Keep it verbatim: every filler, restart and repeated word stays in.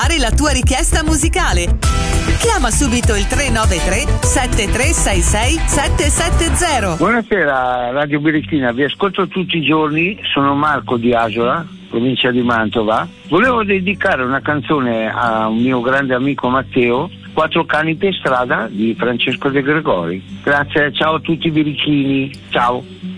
la tua richiesta musicale. Chiama subito il tre nove tre sette tre sei sei sette sette zero. Buonasera Radio Birichina, vi ascolto tutti i giorni, sono Marco di Asola, provincia di Mantova. Volevo dedicare una canzone a un mio grande amico Matteo, Quattro cani per strada di Francesco De Gregori. Grazie, ciao a tutti i birichini, ciao.